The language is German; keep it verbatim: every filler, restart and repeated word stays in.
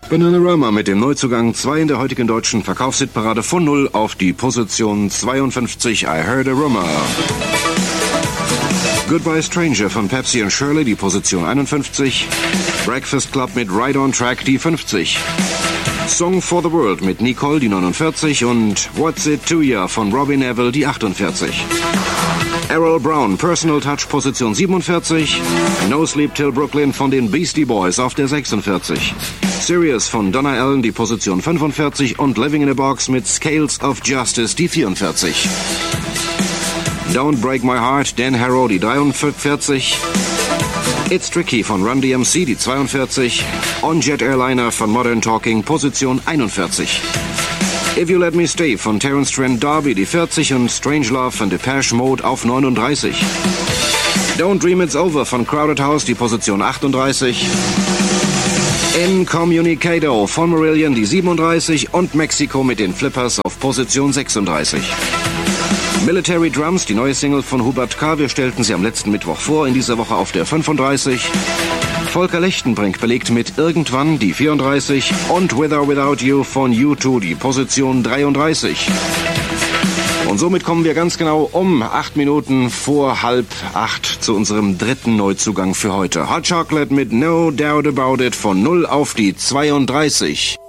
Bananarama mit dem Neuzugang zwei in der heutigen deutschen Verkaufshitparade von null auf die Position zweiundfünfzig. I Heard a Rumor. Goodbye Stranger von Pepsi and Shirley, die Position einundfünfzig. Breakfast Club mit Right on Track, die fünfzig. Song for the World mit Nicole, die neunundvierzig. Und What's It to Ya von Robbie Neville, die achtundvierzig. Errol Brown, Personal Touch, Position siebenundvierzig. No Sleep Till Brooklyn von den Beastie Boys auf der sechsundvierzig. Serious von Donna Allen, die Position fünfundvierzig. Und Living in a Box mit Scales of Justice, die vierundvierzig. Don't Break My Heart, Dan Harrow, die dreiundvierzig. It's Tricky von Run D M C, die zweiundvierzig. On Jet Airliner von Modern Talking, Position einundvierzig. If You Let Me Stay von Terence Trent D'Arby, die vierzig. Und Strange Love von Depeche Mode auf neununddreißig. Don't Dream It's Over von Crowded House, die Position achtunddreißig. Incommunicado von Marillion, die siebenunddreißig. Und Mexico mit den Flippers auf Position sechsunddreißig. Military Drums, die neue Single von Hubert K. Wir stellten sie am letzten Mittwoch vor, in dieser Woche auf der fünfunddreißig. Volker Lechtenbrink belegt mit Irgendwann die vierunddreißig. Und With or Without You von U zwei, die Position dreiunddreißig. Und somit kommen wir ganz genau um acht Minuten vor halb acht zu unserem dritten Neuzugang für heute. Hot Chocolate mit No Doubt About It von null auf die zweiunddreißig.